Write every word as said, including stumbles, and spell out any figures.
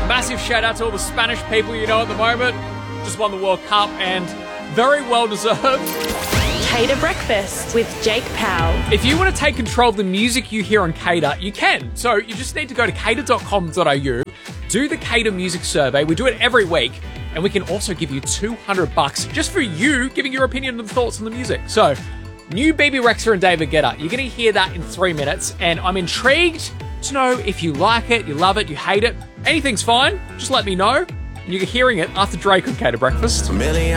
Massive shout out to all the Spanish people you know at the moment. Just won the World Cup and very well deserved. Cater Breakfast with Jake Powell. If you want to take control of the music you hear on Cater, you can. So you just need to go to cater dot com dot a u, do the Cater Music Survey. We do it every week, and we can also give you two hundred bucks just for you giving your opinion and thoughts on the music. So, new Bebe Rexha and David Guetta. You're going to hear that in three minutes, and I'm intrigued to know if you like it, you love it, you hate it. Anything's fine. Just let me know. You're hearing it after Drake on Cater Breakfast.